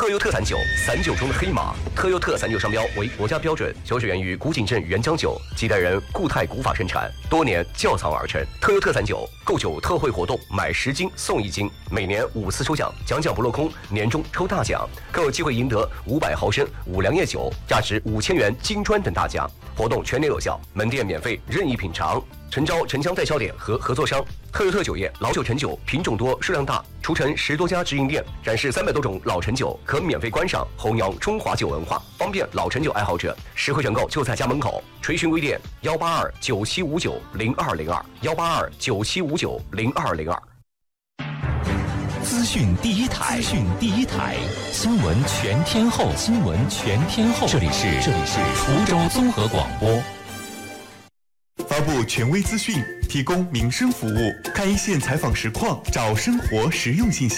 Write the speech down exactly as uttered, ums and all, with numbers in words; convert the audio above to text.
特优特散酒，散酒中的黑马。特优特散酒商标为国家标准，酒水源于古井镇原浆酒，几代人固态古法生产，多年窖藏而成。特优特散酒购酒特惠活动，买十斤送一斤，每年五次抽奖，奖奖不落空，年终抽大奖，更有机会赢得五百毫升五粮液酒，价值五千元金砖等大奖。活动全年有效，门店免费任意品尝。诚招城乡代销点和合作商。特优特酒业老酒陈酒品种多数量大，除城十多家直营店，展示三百多种老陈酒，可免费观赏，弘扬中华酒文化，方便老陈酒爱好者。实惠选购就在家门口。垂询微店幺八二九七五九零二零二幺八二九七五九零二零二。 资讯第一台，资讯第一台，新闻全天候，新闻全天候。这里是这里是滁州综合广播。 发布权威资讯，提供民生服务，看一线采访实况，找生活实用信息。